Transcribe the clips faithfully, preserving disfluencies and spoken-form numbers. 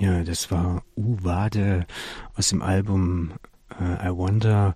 Ja, das war Uwade aus dem Album äh, I Wonder.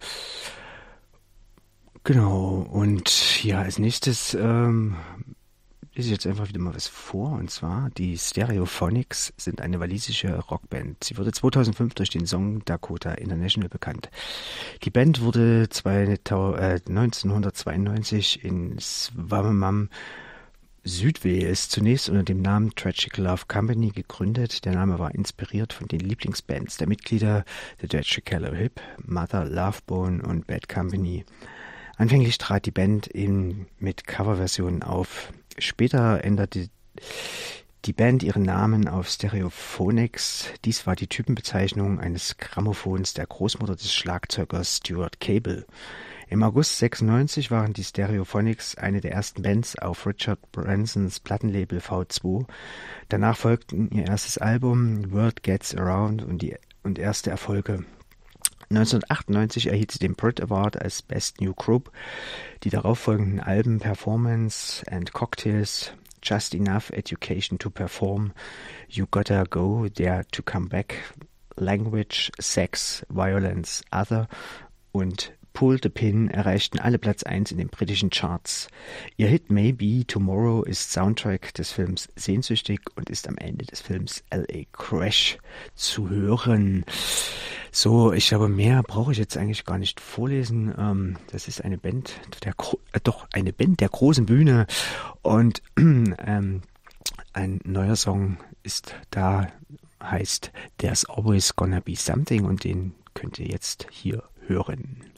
Genau, und ja, als nächstes ähm, lese ich jetzt einfach wieder mal was vor, und zwar die Stereophonics sind eine walisische Rockband. Sie wurde zweitausendfünf durch den Song Dakota International bekannt. Die Band wurde neunzehnhundertzweiundneunzig in Swamam, Südwales, zunächst unter dem Namen Tragic Love Company gegründet. Der Name war inspiriert von den Lieblingsbands der Mitglieder, The Tragic Colour Hip, Mother Love Bone und Bad Company. Anfänglich trat die Band eben mit Coverversionen auf. Später änderte die Band ihren Namen auf Stereophonics. Dies war die Typenbezeichnung eines Grammophons der Großmutter des Schlagzeugers Stuart Cable. Im August sechsundneunzig waren die Stereophonics eine der ersten Bands auf Richard Bransons Plattenlabel V zwei. Danach folgten ihr erstes Album World Gets Around und, die, und erste Erfolge. neunzehnhundertachtundneunzig erhielt sie den Brit Award als Best New Group. Die darauffolgenden Alben Performance and Cocktails, Just Enough Education to Perform, You Gotta Go, Dare to Come Back, Language, Sex, Violence, Other und Pull the Pin erreichten alle Platz eins in den britischen Charts. Ihr Hit Maybe Tomorrow ist Soundtrack des Films Sehnsüchtig und ist am Ende des Films L A Crash zu hören. So, ich glaube, mehr brauche ich jetzt eigentlich gar nicht vorlesen. Ähm, das ist eine Band der Gro- äh, doch eine Band der großen Bühne, und ähm, ein neuer Song ist da, heißt There's Always Gonna Be Something, und den könnt ihr jetzt hier hören.